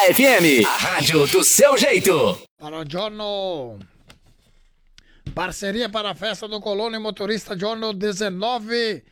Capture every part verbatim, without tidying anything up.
F M, a rádio do seu jeito. Buongiorno. Parceria para a festa do Colônia Motorista, giorno dezenove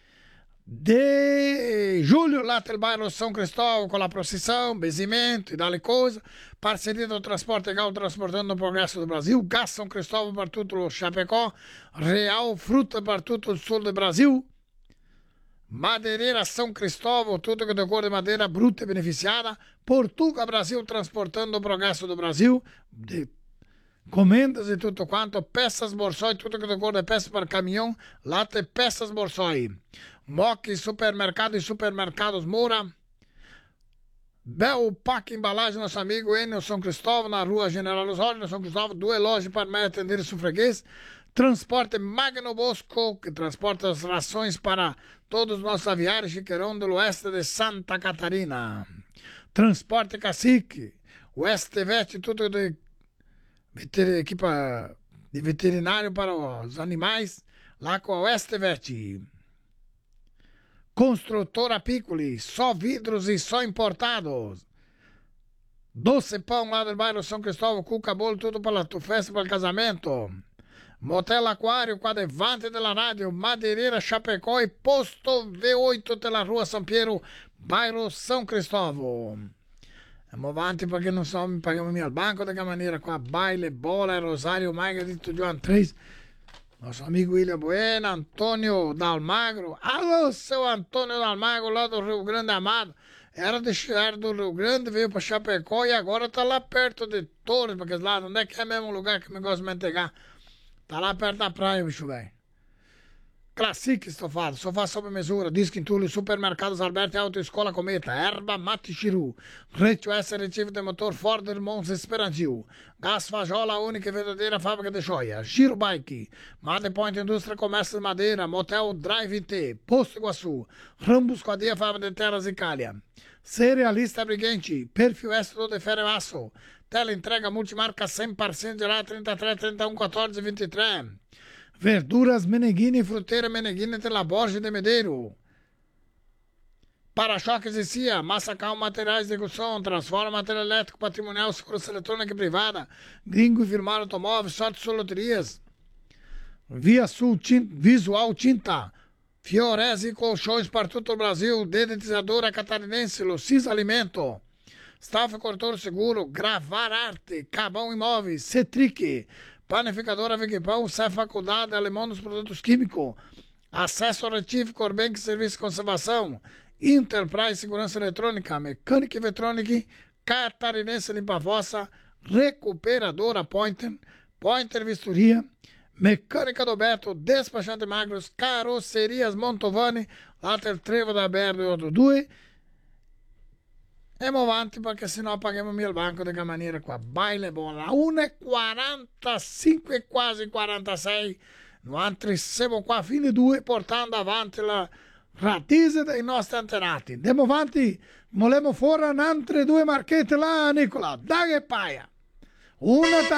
de julho, lá del bairro São Cristóvão, com a procissão, benzimento e dalle coisa. Parceria do Transporte Gal, transportando o progresso do Brasil. Gás São Cristóvão para tutto o Chapecó. Real Fruta para tutto o sul do Brasil. Madeireira São Cristóvão, tudo que decor de madeira bruta e beneficiada. Portuga Brasil, transportando o progresso do Brasil. De comendas e tudo quanto. Peças Borsoi, tudo que decor de peças para caminhão. Lá tem Peças Borsoi. Mock Supermercado e Supermercados Moura. Bel Pac Embalagem, nosso amigo Enio São Cristóvão, na rua General Osório, São Cristóvão, do Elógio para me atender o freguês. Transporte Magno Bosco, que transporta as rações para todos os nossos aviários, Chiqueirão do Oeste de Santa Catarina. Transporte Cacique, Oeste Vet, tudo de equipa de veterinário para os animais, lá com a Oeste Vet. Construtora Piccoli, só vidros e só importados. Doce Pão, lá do bairro São Cristóvão, Cuca Bolo, tudo para a tua festa, para o casamento. Motel Aquário, Quadrevante de la Rádio, Madeireira Chapecó e Posto V oito pela Rua São Piero, bairro São Cristóvão. Andiamo avanti perché non so, mi paghiamo al banco di che maniera qua, Baile, Bola, Rosario, Maiga, di tutto João três. Nosso amigo William Bueno, Antônio Dalmagro. Alô, seu Antônio Dalmagro, lá do Rio Grande Amado. Era, de, era do Rio Grande, veio para Chapecó e agora tá lá perto de Torres, porque lá, onde é que é mesmo lugar que me gosto de mantegar? Tá lá perto da praia, bicho, velho. Classic estofado, sofá sob mesura, disco entulho, supermercados Alberto e Autoescola Cometa, erva mate chiru, Retio S retivo de motor Ford Irmãos Esperantil, Gás Fajola, única e verdadeira fábrica de joia, Giro Bike, Made Point Indústria Comércio de Madeira, Motel Drive T, Posto Iguaçu, Rambus Quadia Fábrica de Terras e Calha, Cerealista Brigante, Perfil Estro de Ferreaço, Tela entrega multimarca cem por cento de lá, trinta e três, trinta e um, quatorze, vinte e três. Verduras Meneghini, Fruteira Meneghini de la Borges de Medeiro. Para-choques e C I A, Massacal Materiais de Execução, Transforma Material Elétrico, Patrimonial, Segurança Eletrônica e Privada, Gringo e Firmar Automóveis, Sorte Soloterias. Via Sul, Tinta, Visual Tinta, Fiorese Colchões para todo o Brasil, Dedetizadora Catarinense, Lucis Alimento. Staff Corretor Seguro, Gravar Arte, Cabão Imóveis, Cetric, Panificadora Viquipão, Sé Faculdade, Alemão dos Produtos Químicos, Acesso ao Retífico, Orbenc Serviço de Conservação, Enterprise Segurança Eletrônica, Mecânica e Eletrônica, Catarinense Limpa Vossa, Recuperadora Pointer, Pointer Vistoria, Mecânica do Beto, Despachante Magros, Carrocerias Montovani, Later Trevo da Berdo e outro due. Andiamo avanti perché sennò paghiamo il banco di che maniera qua. Baile Bola, una e quarantacinque e quasi quarantasei. Noi siamo qua fine due portando avanti la ratise dei nostri antenati. Andiamo avanti, volemo fuori altre due marchette là, Nicola. Dai che paia. Una